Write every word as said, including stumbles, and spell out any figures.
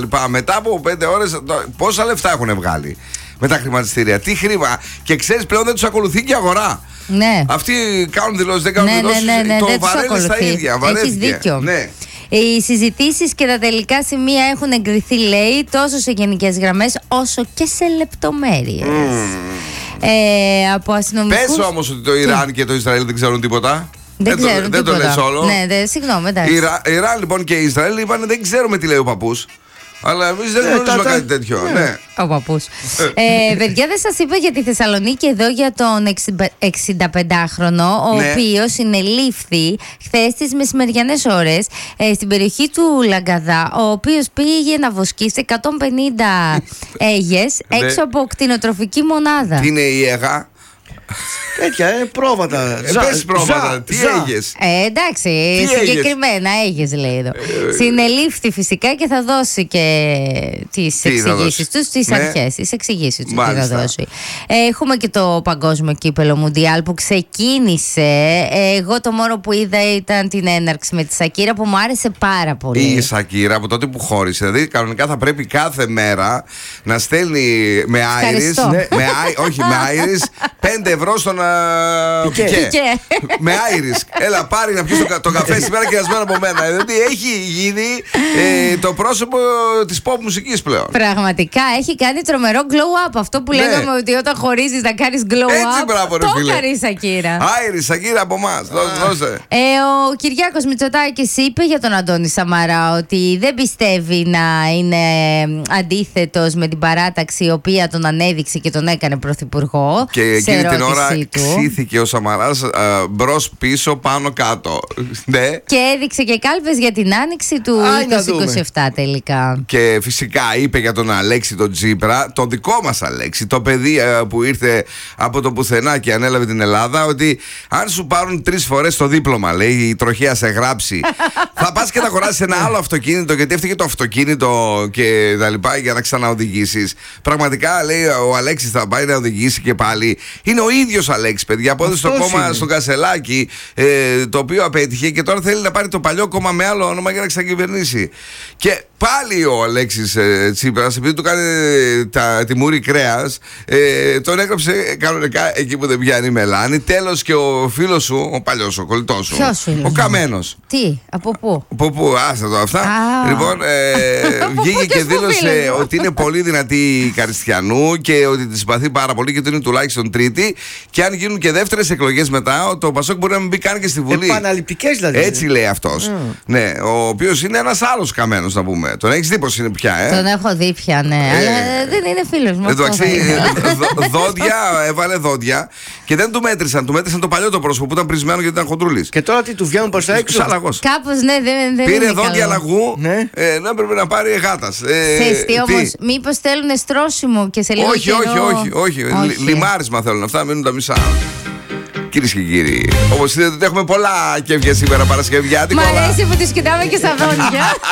λοιπά. Μετά από πέντε ώρες, πόσα λεφτά έχουν βγάλει με τα χρηματιστήρια, τι χρήμα. Και ξέρεις, πλέον δεν τους ακολουθεί και η αγορά. Ναι. Αυτοί κάνουν δηλώσεις, δεν κάνουν ναι, δηλώσεις. Ναι, ναι, ναι, το δεν βαραίνει στα ίδια. Έχεις δίκιο. Ναι. Οι συζητήσεις και τα τελικά σημεία έχουν εγκριθεί, λέει, τόσο σε γενικές γραμμές όσο και σε λεπτομέρειες. Mm. Ε, από αστυνομικούς... Πες όμως ότι το Ιράν και το Ισραήλ δεν ξέρουν τίποτα. Δεν, δεν, ξέρουν το, δεν το λες όλο. Ναι, δε, συγγνώμη, εντάξει. Ιρα, Ιράν λοιπόν και Ισραήλ είπαν δεν ξέρουμε τι λέει ο παππούς. Αλλά εμείς δεν γνωρίζουμε κάτι τέτοιο. Ναι. Ναι. Ο παππούς. ε, παιδιά, δεν σας είπα για τη Θεσσαλονίκη εδώ για τον εξηνταπεντάχρονο, ο ναι. οποίος συνελήφθη χθες τις μεσημεριανές ώρες ε, στην περιοχή του Λαγκαδά, ο οποίος πήγε να βοσκήσει εκατόν πενήντα αίγες έξω από κτηνοτροφική μονάδα. Τι είναι η αίγα? Τέτοια, ε, πρόβατα. Ε, πες πρόβατα, ζα, τι έγες? Ε, εντάξει, τι συγκεκριμένα έγες λέει εδώ. Ε, Συνελήφθη φυσικά και θα δώσει και τις εξηγήσεις του στις ναι. αρχές. Τις εξηγήσεις του θα δώσει. Ε, έχουμε και το παγκόσμιο κύπελο Μουντιάλ που ξεκίνησε. Ε, εγώ το μόνο που είδα ήταν την έναρξη με τη Σακύρα που μου άρεσε πάρα πολύ. Η Σακύρα από τότε που χώρισε, δηλαδή κανονικά θα πρέπει κάθε μέρα να στέλνει με Άιρις, ναι, με, όχι με Άιρις, πέντε ευρώ στον Πικέ. Με Άιρις. Έλα πάρει να πιεις το, το καφέ σήμερα και ασμένο από μένα. Δηλαδή έχει γίνει ε, το πρόσωπο της pop μουσικής πλέον. Πραγματικά έχει κάνει τρομερό glow up. Αυτό που ναι. λέγαμε ότι όταν χωρίζεις να κάνεις glow έτσι, up. Μπράβο, ρε, το φίλε. έκανε η Σακύρα. Άιρις, Σακύρα από εμάς. Δώσε. Ε, ο Κυριάκος Μητσοτάκης είπε για τον Αντώνη Σαμαρά ότι δεν πιστεύει να είναι αντίθετος με την παράταξη η οποία τον ανέδειξε και τον έκανε πρωθυπουργό. Και εκείνη την ώρα του. Ξύθηκε ο Σαμαράς μπρος πίσω πάνω κάτω. Ναι. Και έδειξε και κάλπες για την άνοιξη του είκοσι είκοσι επτά τελικά. Και φυσικά είπε για τον Αλέξη τον Τσίπρα, τον δικό μας Αλέξη, το παιδί που ήρθε από το πουθενά και ανέλαβε την Ελλάδα, ότι αν σου πάρουν τρεις φορές το δίπλωμα, λέει, η τροχέα σε γράψει, θα πας και θα αγοράσεις ένα άλλο αυτοκίνητο, γιατί έφτιαγε το αυτοκίνητο και τα λοιπά για να ξαναοδηγήσεις. Πραγματικά, λέει, ο Αλέξης θα πάει να οδηγήσει και πάλι. Είναι ο ίδιος Αλέξης, παιδιά. Απόδειξε το κόμμα στον Κασελάκη, ε, το οποίο απέτυχε και τώρα θέλει να πάρει το παλιό κόμμα με άλλο όνομα για να ξανακυβερνήσει. Και πάλι ο Αλέξης ε, Τσίπρας, επειδή του κάνει τα, τη μούρη κρέας, ε, τον έγραψε κανονικά εκεί που δεν πιάνει μελάνη. Τέλος και ο φίλος σου, ο παλιός, ο κολλητός σου, ποιος φίλος? Ο Καμένος. Τι, από πού? Από πού, άστα το αυτά. Ah. Λοιπόν, ε, βγήκε και δήλωσε ότι είναι πολύ δυνατή η Καριστιανού και ότι τη συμπαθεί πάρα πολύ και ότι είναι τουλάχιστον τρίτη. Και αν γίνουν και δεύτερες εκλογές μετά, το Πασόκ μπορεί να μην μπει καν και στη Βουλή. Επαναληπτικές δηλαδή. Έτσι λέει αυτός. Mm. Ναι, ο οποίος είναι ένας άλλος Καμένος, να πούμε. Τον έχεις δει πως είναι πια, ε? Τον έχω δει πια, ναι. Ε, αλλά δεν είναι φίλος μου. Εντάξει, δόντια, έβαλε δόντια και δεν του μέτρησαν. Του μέτρησαν το παλιό το πρόσωπο που ήταν πρισμένο γιατί ήταν χοντρούλης. Και τώρα τι του βγαίνουν προς τα έξω? Κάπως ναι, δεν, δεν πήρε είναι δόντια λαγού, ναι. ε, να έπρεπε να πάρει γάτας. Ε, Θες τι όμως, μήπως θέλουν στρώσιμο και σε λίγο όχι, καιρό... όχι, όχι, όχι, όχι. Λιμάρισμα θέλουν αυτά, μείνουν τα μισά. Κυρίες και κύριοι, όπως είδατε έχουμε πολλά κέφια σήμερα Παρασκευιάτικο. Μ' αρέσει που τις κοιτάμε και στα δόντια.